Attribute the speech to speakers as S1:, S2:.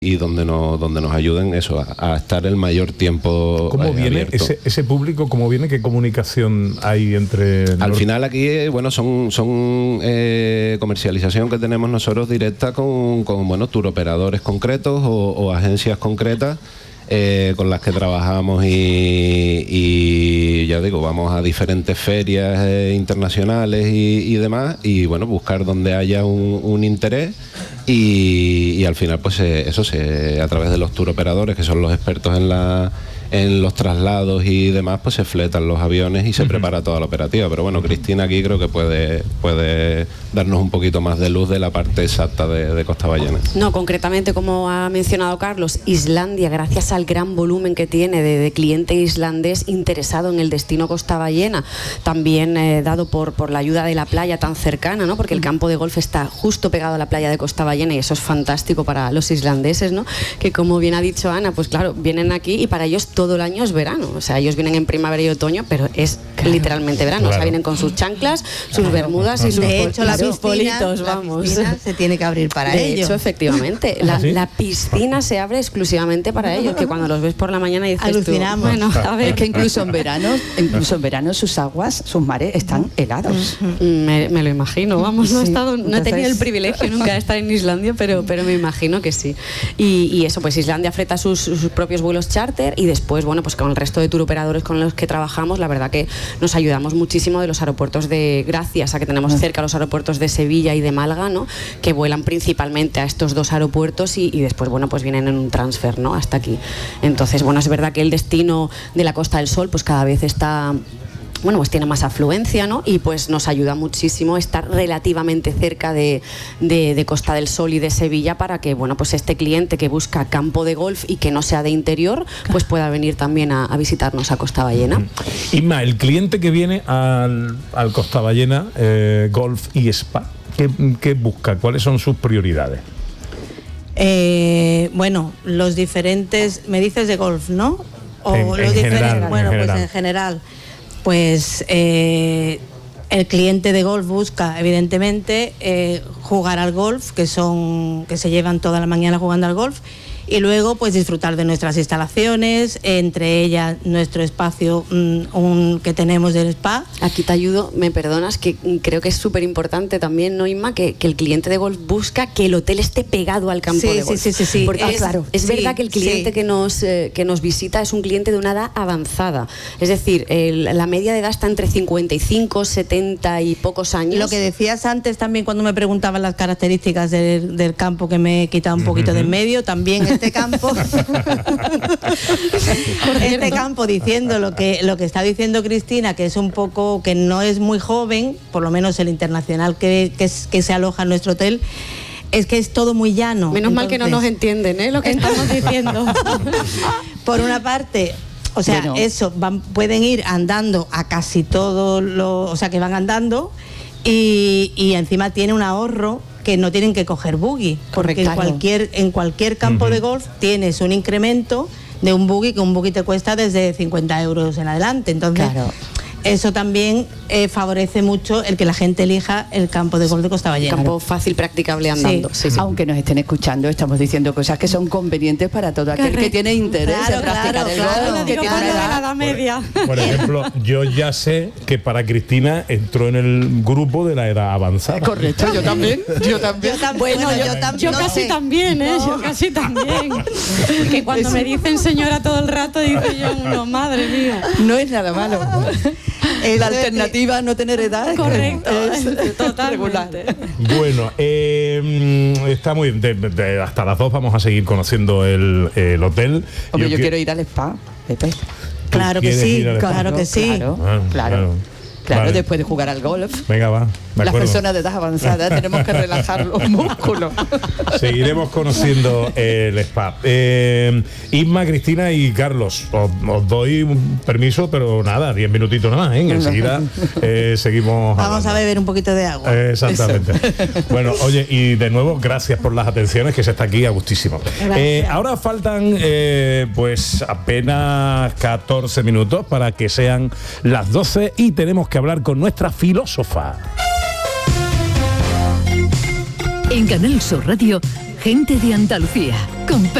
S1: y donde nos ayuden eso a estar el mayor tiempo.
S2: ¿Cómo viene ese público? ¿Cómo viene? ¿Qué comunicación hay entre...?
S1: Al final aquí, bueno, son comercialización que tenemos nosotros directa con turoperadores concretos o agencias concretas con las que trabajamos y ya digo, vamos a diferentes ferias internacionales y demás, y bueno, buscar donde haya un interés y al final pues eso a través de los turoperadores, que son los expertos en los traslados y demás, pues se fletan los aviones y se prepara toda la operativa. Pero bueno, Cristina aquí creo que puede darnos un poquito más de luz de la parte exacta de Costa Ballena.
S3: No, concretamente, como ha mencionado Carlos, Islandia, gracias al gran volumen que tiene de cliente islandés interesado en el destino Costa Ballena, también dado por la ayuda de la playa tan cercana, ¿no? Porque el campo de golf está justo pegado a la playa de Costa Ballena y eso es fantástico para los islandeses, ¿no? Que como bien ha dicho Ana, pues claro, vienen aquí y para ellos todo el año es verano. O sea, ellos vienen en primavera y otoño, pero es literalmente verano. Claro. O sea, vienen con sus chanclas, sus bermudas y sus, sus politos, vamos.
S4: La piscina se tiene que abrir para ellos.
S3: De hecho, efectivamente, la piscina se abre exclusivamente para ellos, que cuando los ves por la mañana dices
S4: alucinamos.
S3: Tú, bueno, a ver.
S5: Es que incluso en verano sus aguas, sus mares están helados.
S3: Me lo imagino, vamos, no he tenido el privilegio nunca de estar en Islandia, pero me imagino que sí. Y eso, pues Islandia fleta sus propios vuelos charter y después, bueno, pues con el resto de turoperadores con los que trabajamos, la verdad que nos ayudamos muchísimo de los aeropuertos gracias a que tenemos cerca los aeropuertos de Sevilla y de Málaga, ¿no? Que vuelan principalmente a estos dos aeropuertos y después, bueno, pues vienen en un transfer, ¿no? Hasta aquí. Entonces, bueno, es verdad que el destino de la Costa del Sol, pues cada vez está... bueno, pues tiene más afluencia, ¿no? Y pues nos ayuda muchísimo estar relativamente cerca de Costa del Sol y de Sevilla para que, bueno, pues este cliente que busca campo de golf y que no sea de interior, pues pueda venir también a visitarnos a Costa Ballena.
S2: Isma, el cliente que viene al Costa Ballena Golf y Spa, ¿qué busca? ¿Cuáles son sus prioridades?
S4: Bueno, los diferentes... Me dices de golf, ¿no? O
S2: en general,
S4: bueno, pues en general... Pues el cliente de golf busca, evidentemente, jugar al golf, que se llevan toda la mañana jugando al golf, y luego pues disfrutar de nuestras instalaciones, entre ellas nuestro espacio que tenemos del spa.
S3: Aquí te ayudo, me perdonas, que creo que es súper importante también, ¿no, Inma? Que el cliente de golf busca que el hotel esté pegado al campo de golf.
S4: Sí.
S3: Porque es verdad que el cliente que nos visita es un cliente de una edad avanzada. Es decir, la media de edad está entre 55, 70 y pocos años.
S4: Lo que decías antes también cuando me preguntaban las características del campo, que me he quitado un poquito de en medio, también este campo diciendo lo que está diciendo Cristina, que es un poco, que no es muy joven, por lo menos el internacional que se aloja en nuestro hotel, es que es todo muy llano.
S3: Menos mal que no nos entienden, lo que estamos diciendo.
S4: Por una parte, o sea, bueno, pueden ir andando a casi todo o sea, que van andando y encima tiene un ahorro que no tienen que coger buggy, porque en cualquier campo de golf tienes un incremento de un buggy, que un buggy te cuesta desde 50 euros en adelante. Entonces, eso también favorece mucho el que la gente elija el campo de golf de Costa Ballena.
S3: Campo fácil, practicable andando. Sí.
S5: Aunque nos estén escuchando, estamos diciendo cosas que son convenientes para todo aquel que tiene interés en practicar el golf, que tiene una edad media.
S2: Por ejemplo, yo ya sé que para Cristina entró en el grupo de la edad avanzada.
S5: Correcto, yo también.
S3: Bueno, yo casi también, yo casi también. Que cuando me dicen señora todo el rato, digo yo, no, madre mía.
S5: No es nada malo. La alternativa no tener edad.
S3: Correcto,
S5: es totalmente.
S2: Bueno, está muy bien. Hasta las 2 vamos a seguir conociendo el hotel.
S5: Hombre, yo quiero ir al spa, Pepe.
S4: Claro que sí, claro que sí.
S5: Claro, después de jugar al golf.
S2: Venga, va.
S5: Las personas de edad avanzada tenemos que relajar los músculos.
S2: Seguiremos conociendo el spa. Isma, Cristina y Carlos, os doy un permiso, pero nada, 10 minutitos nada más, enseguida seguimos.
S4: Vamos a beber un poquito de agua.
S2: Exactamente. Bueno, oye, y de nuevo, gracias por las atenciones, que se está aquí a gustísimo. Ahora faltan pues apenas 14 minutos para que sean las 12 y tenemos que hablar con nuestra filósofa.
S6: En Canal Sur Radio, Gente de Andalucía, con